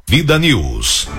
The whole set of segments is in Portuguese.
Vida News.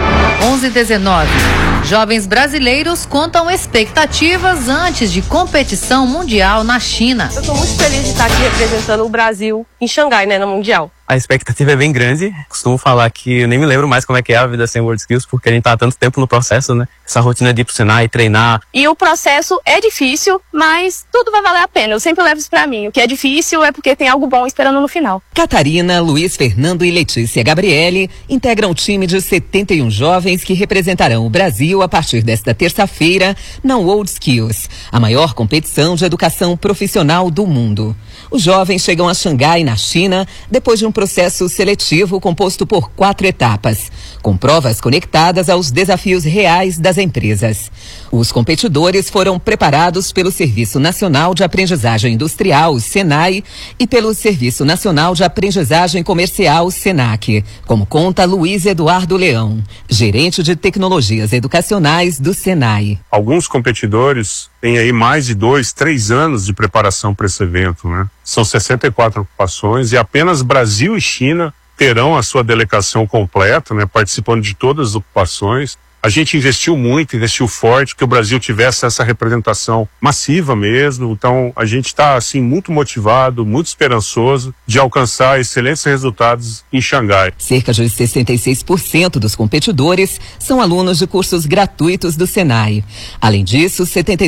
11:19. Jovens brasileiros contam expectativas antes de competição mundial na China. Eu estou muito feliz de estar aqui representando o Brasil em Xangai, no Mundial. A expectativa é bem grande. Costumo falar que eu nem me lembro mais como é que é a vida sem WorldSkills, porque a gente tá há tanto tempo no processo, né? Essa rotina de ir pro Senai, treinar. E o processo é difícil, mas tudo vai valer a pena. Eu sempre levo isso pra mim. O que é difícil é porque tem algo bom esperando no final. Catarina, Luiz Fernando e Letícia Gabriele integram um time de 71 jovens que representarão o Brasil a partir desta terça-feira na WorldSkills, a maior competição de educação profissional do mundo. Os jovens chegam a Xangai, na China, depois de um processo seletivo composto por 4 etapas, com provas conectadas aos desafios reais das empresas. Os competidores foram preparados pelo Serviço Nacional de Aprendizagem Industrial, SENAI, e pelo Serviço Nacional de Aprendizagem Comercial, SENAC, como conta Luiz Eduardo Leão, gerente de tecnologias educacionais do SENAI. Alguns competidores têm aí mais de 2, 3 anos de preparação para esse evento, né? São 64 ocupações e apenas Brasil e China terão a sua delegação completa, né? Participando de todas as ocupações. A gente investiu muito, investiu forte, que o Brasil tivesse essa representação massiva mesmo. Então, a gente está, assim, muito motivado, muito esperançoso de alcançar excelentes resultados em Xangai. Cerca de 66% dos competidores são alunos de cursos gratuitos do Senai. Além disso,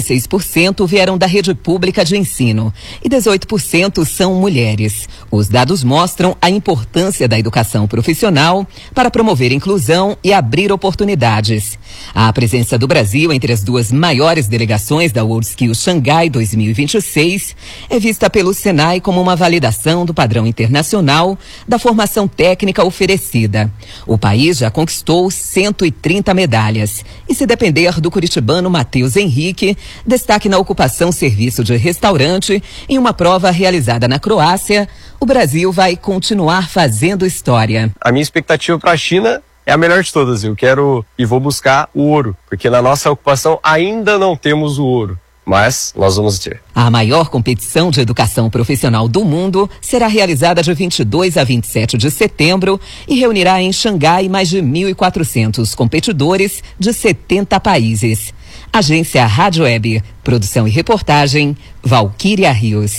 76% vieram da rede pública de ensino e 18% são mulheres. Os dados mostram a importância da educação profissional para promover inclusão e abrir oportunidades. A presença do Brasil entre as 2 maiores delegações da WorldSkills Xangai 2026 é vista pelo Senai como uma validação do padrão internacional da formação técnica oferecida. O país já conquistou 130 medalhas e, se depender do curitibano Matheus Henrique, destaque na ocupação serviço de restaurante em uma prova realizada na Croácia, o Brasil vai continuar fazendo história. A minha expectativa para a China é a melhor de todas. Eu quero e vou buscar o ouro, porque na nossa ocupação ainda não temos o ouro, mas nós vamos ter. A maior competição de educação profissional do mundo será realizada de 22 a 27 de setembro e reunirá em Xangai mais de 1.400 competidores de 70 países. Agência Rádio Web, produção e reportagem, Valquíria Rios.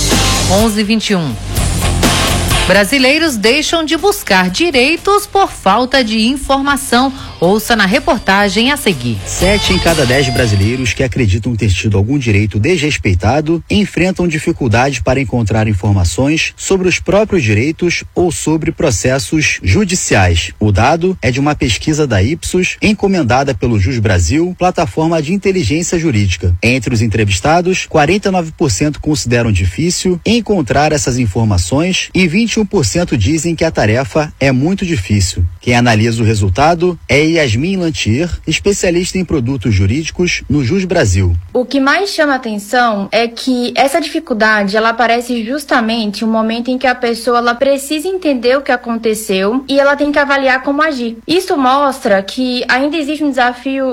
11:21. Brasileiros deixam de buscar direitos por falta de informação. Ouça na reportagem a seguir. 7 em cada 10 brasileiros que acreditam ter tido algum direito desrespeitado enfrentam dificuldade para encontrar informações sobre os próprios direitos ou sobre processos judiciais. O dado é de uma pesquisa da Ipsos, encomendada pelo Jus Brasil, plataforma de inteligência jurídica. Entre os entrevistados, 49% consideram difícil encontrar essas informações e 21% dizem que a tarefa é muito difícil. Quem analisa o resultado é Yasmin Lantier, especialista em produtos jurídicos no Jus Brasil. O que mais chama atenção é que essa dificuldade ela aparece justamente no momento em que a pessoa ela precisa entender o que aconteceu e ela tem que avaliar como agir. Isso mostra que ainda existe um desafio